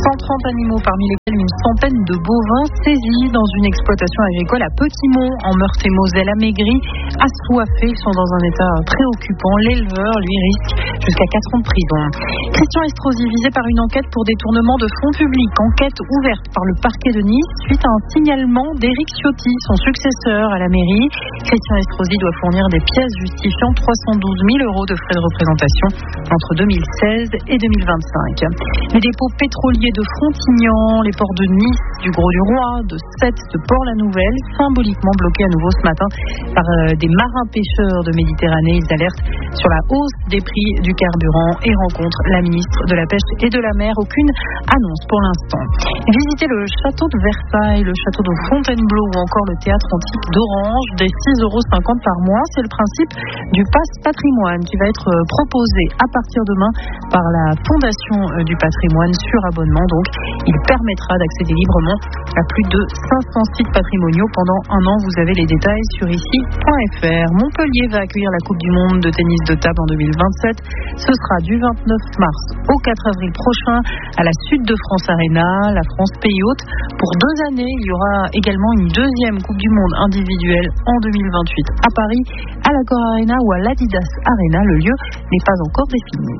130 animaux, parmi lesquels une centaine de bovins saisis dans une exploitation agricole à Petit-Mont, en Meurthe-et-Moselle, amaigris, assoiffés. Ils sont dans un état préoccupant. L'éleveur, lui, risque jusqu'à 4 ans de prison. Christian Estrosi, visé par une enquête pour détournement de fonds publics. Enquête ouverte par le parquet de Nice suite à un signalement d'Éric Ciotti, son successeur à la mairie. Christian Estrosi doit fournir des pièces justifiant 312 000 € de frais de représentation entre 2016 et 2025. Les dépôts pétroliers de Frontignan, les ports de Nice, du Gros-du-Roi, de Sète, de Port-la-Nouvelle, symboliquement bloqués à nouveau ce matin par des marins pêcheurs de Méditerranée. Ils alertent sur la hausse des prix du carburant et rencontrent la ministre de la Pêche et de la Mer. Aucune annonce pour l'instant. Visitez le château de Versailles, le château de Fontainebleau ou encore le théâtre antique d'Orange, des 6,50 € par mois. C'est le principe du pass patrimoine qui va être proposé à partir demain par la Fondation du patrimoine sur abonnement. Donc, il permettra d'accéder librement à plus de 500 sites patrimoniaux pendant un an. Vous avez les détails sur ici.fr. Montpellier va accueillir la Coupe du Monde de tennis de table en 2027. Ce sera du 29 mars au 4 avril prochain à la Sud de France Arena, la France pays hôte. Pour 2 années, il y aura également une deuxième Coupe du Monde individuelle en 2028 à Paris, à l'Accor Arena ou à l'Adidas Arena. Le lieu n'est pas encore défini.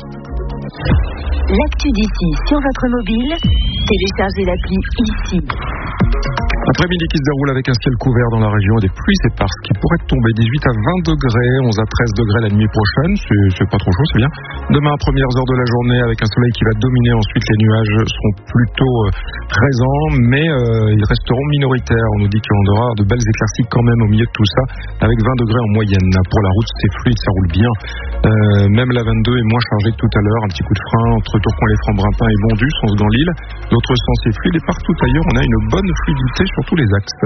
L'actu d'ici sur votre mobile, téléchargez l'appli ici. Après-midi qui se déroule avec un ciel couvert dans la région et des pluies éparses qui pourraient tomber. 18 à 20 degrés, 11 à 13 degrés la nuit prochaine. C'est pas trop chaud, c'est bien. Demain, premières heures de la journée, avec un soleil qui va dominer. Ensuite, les nuages seront plutôt présents, mais ils resteront minoritaires. On nous dit qu'on aura de belles éclaircies quand même au milieu de tout ça, avec 20 degrés en moyenne. Pour la route, c'est fluide, ça roule bien. Même la 22 est moins chargée que tout à l'heure. Un petit coup de frein entre Tourcoing-les-Francs-Brimpin et Bondu, sens dans l'île. L'autre sens est fluide et partout ailleurs, on a une bonne fluidité sur tous les axes.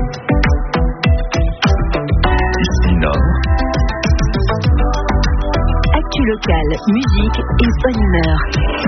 Ici Nord. Actu locale, musique et bonne humeur.